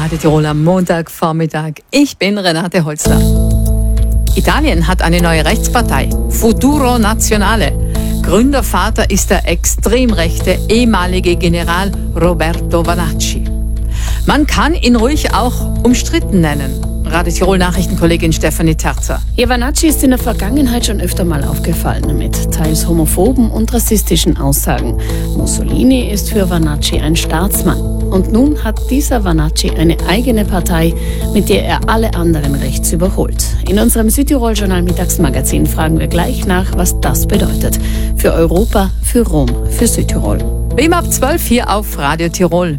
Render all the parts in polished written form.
Radio Tirol am Montagvormittag. Ich bin Renate Holzler. Italien hat eine neue Rechtspartei, Futuro Nazionale. Gründervater ist der extrem rechte ehemalige General Roberto Vanacci. Man kann ihn ruhig auch umstritten nennen. Radio Tirol Nachrichtenkollegin Stefanie Terzer. Vanacci ist in der Vergangenheit schon öfter mal aufgefallen mit teils homophoben und rassistischen Aussagen. Mussolini ist für Vanacci ein Staatsmann. Und nun hat dieser Vanacci eine eigene Partei, mit der er alle anderen rechts überholt. In unserem Südtirol-Journal Mittagsmagazin fragen wir gleich nach, was das bedeutet. Für Europa, für Rom, für Südtirol. Wie immer ab 12 hier auf Radio Tirol.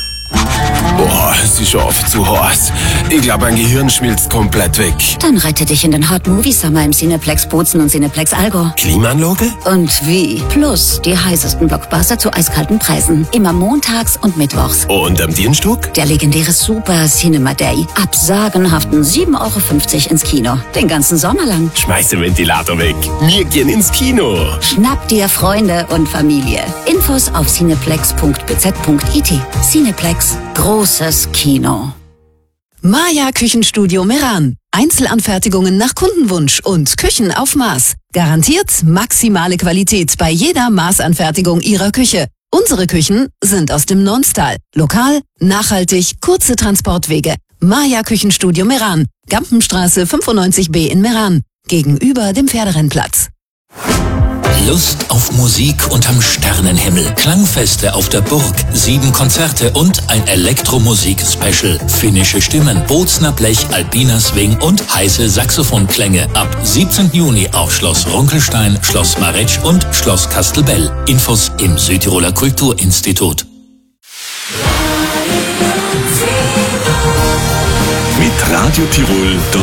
Boah, es ist oft zu heiß. Ich glaube, mein Gehirn schmilzt komplett weg. Dann rette dich in den Hot Movie Summer im Cineplex Bozen und Cineplex Allgäu. Klimaanlage? Und wie? Plus die heißesten Blockbuster zu eiskalten Preisen. Immer montags und mittwochs. Und am Dienstag? Der legendäre Super Cinema Day. Ab sagenhaften 7,50 Euro ins Kino. Den ganzen Sommer lang. Schmeiß den Ventilator weg. Wir gehen ins Kino. Schnapp dir Freunde und Familie. Infos auf cineplex.bz.it. Cineplex. Großes Kino. Maya Küchenstudio Meran. Einzelanfertigungen nach Kundenwunsch und Küchen auf Maß. Garantiert maximale Qualität bei jeder Maßanfertigung Ihrer Küche. Unsere Küchen sind aus dem Nonstal. Lokal, nachhaltig, kurze Transportwege. Maya Küchenstudio Meran. Gampenstraße 95b in Meran. Gegenüber dem Pferderennplatz. Lust auf Musik unterm Sternenhimmel. Klangfeste auf der Burg, 7 Konzerte und ein Elektromusik-Special. Finnische Stimmen, Bozner Blech, Alpina Swing und heiße Saxophonklänge. Ab 17. Juni auf Schloss Runkelstein, Schloss Maretsch und Schloss Kastelbell. Infos im Südtiroler Kulturinstitut. Mit Radio Tirol